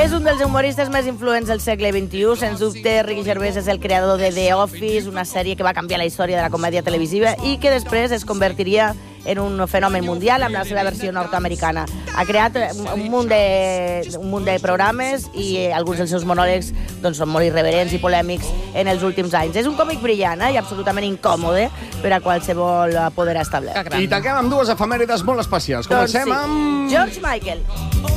És un dels humoristes més influents del segle XXI. Sens dubte, Ricky Gervais és el creador de The Office, una sèrie que va canviar la història de la comèdia televisiva i que després es convertiria en un fenomen mundial amb la seva versió nord-americana. Ha creat un munt de programes i alguns dels seus monòlegs doncs, són molt irreverents i polèmics en els últims anys. És un còmic brillant i absolutament incòmode per a qualsevol poder establert. I tanquem amb dues efemèrides molt especials. Comencem amb... George Michael.